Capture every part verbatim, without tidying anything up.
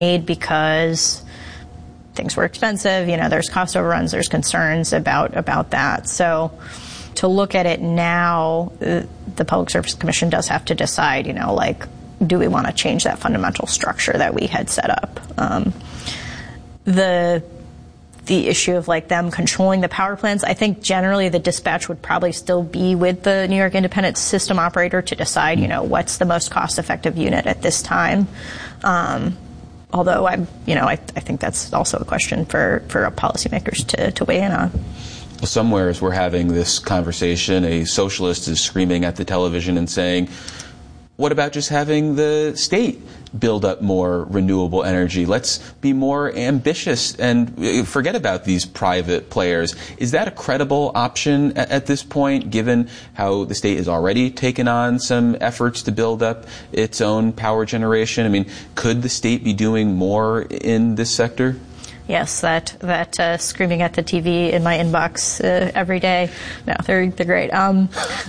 because things were expensive. You know, there's cost overruns, there's concerns about, about that. So to look at it now, the Public Service Commission does have to decide, you know, like, do we want to change that fundamental structure that we had set up? Um, the the issue of like them controlling the power plants, I think generally the dispatch would probably still be with the New York Independent System Operator to decide, you know, what's the most cost-effective unit at this time. Um, although I, you know, I, I think that's also a question for for policymakers to to weigh in on. Well, somewhere as we're having this conversation, a socialist is screaming at the television and saying, what about just having the state build up more renewable energy? Let's be more ambitious and forget about these private players. Is that a credible option at, at this point, given how the state has already taken on some efforts to build up its own power generation? I mean, could the state be doing more in this sector? Yes, that that uh, screaming at the T V in my inbox uh, every day. No, they're they're great. Um,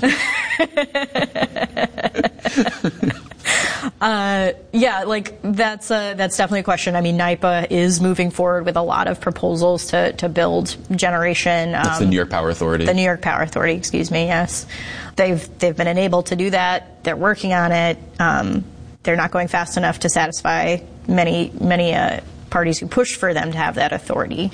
uh, yeah, like that's uh, that's definitely a question. I mean, NYPA is moving forward with a lot of proposals to to build generation. Um, that's the New York Power Authority. The New York Power Authority, excuse me. Yes, they've they've been enabled to do that. They're working on it. Um, they're not going fast enough to satisfy many many. Uh, parties who pushed for them to have that authority.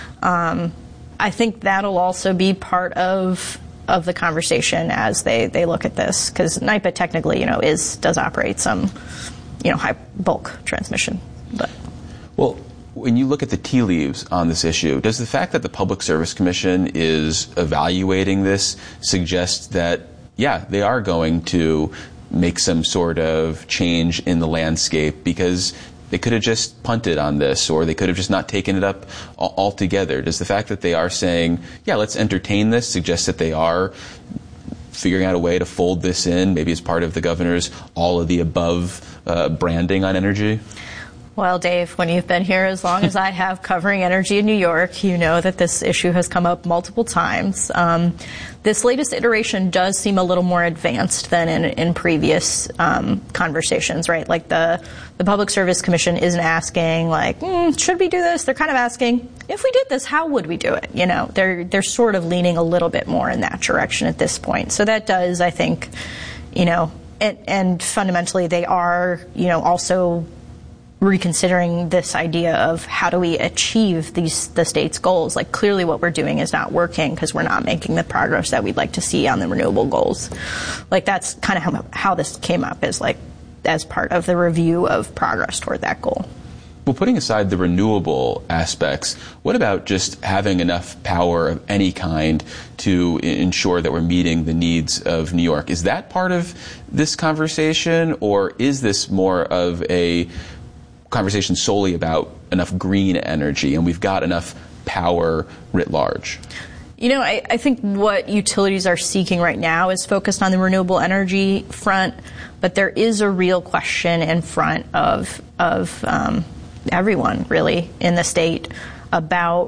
Um, I think that'll also be part of of the conversation as they, they look at this, because NYPA technically, you know, is does operate some, you know, high bulk transmission. But well, when you look at the tea leaves on this issue, does the fact that the Public Service Commission is evaluating this suggest that, yeah, they are going to make some sort of change in the landscape? Because they could have just punted on this, or they could have just not taken it up altogether. Does the fact that they are saying, yeah, let's entertain this, suggest that they are figuring out a way to fold this in, maybe as part of the governor's all of the above uh, branding on energy? Well, Dave, when you've been here as long as I have covering energy in New York, you know that this issue has come up multiple times. Um, this latest iteration does seem a little more advanced than in, in previous um, conversations, right? Like the, the Public Service Commission isn't asking, like, mm, should we do this? They're kind of asking, if we did this, how would we do it? You know, they're they're sort of leaning a little bit more in that direction at this point. So that does, I think, you know, and, and fundamentally they are, you know, also reconsidering this idea of how do we achieve these the state's goals. Like, clearly what we're doing is not working because we're not making the progress that we'd like to see on the renewable goals. Like, that's kind of how, how this came up, is like as part of the review of progress toward that goal. Well, putting aside the renewable aspects, what about just having enough power of any kind to ensure that we're meeting the needs of New York? Is that part of this conversation, or is this more of a conversation solely about enough green energy and we've got enough power writ large? You know, I, I think what utilities are seeking right now is focused on the renewable energy front, but there is a real question in front of of um, everyone, really, in the state about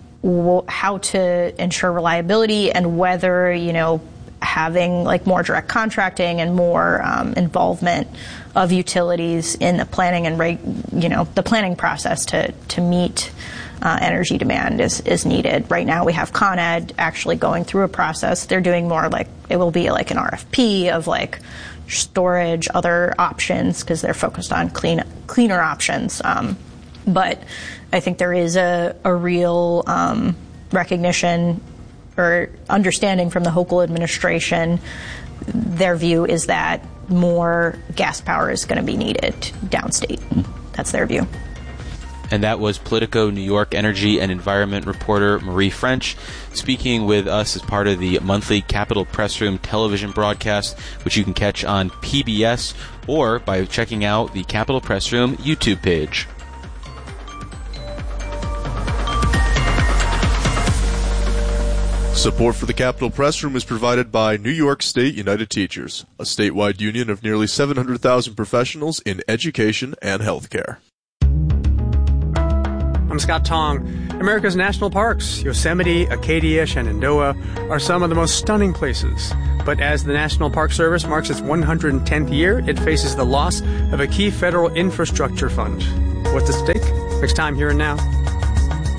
w- how to ensure reliability and whether, you know, having like more direct contracting and more um, involvement of utilities in the planning and reg- you know the planning process to to meet uh, energy demand is is needed. Right now we have Con Ed actually going through a process. They're doing more like, it will be like an R F P of like storage, other options, because they're focused on clean cleaner options. Um, but I think there is a a real um, recognition or understanding from the Hochul administration. Their view is that more gas power is going to be needed downstate. That's their view. And that was Politico New York energy and environment reporter Marie French speaking with us as part of the monthly Capitol Press Room television broadcast, which you can catch on P B S or by checking out the Capitol Press Room YouTube page. Support for the Capitol Press Room is provided by New York State United Teachers, a statewide union of nearly seven hundred thousand professionals in education and healthcare. I'm Scott Tong. America's national parks, Yosemite, Acadia, Shenandoah, are some of the most stunning places. But as the National Park Service marks its one hundred tenth year, it faces the loss of a key federal infrastructure fund. What's at stake? Next time, here and now.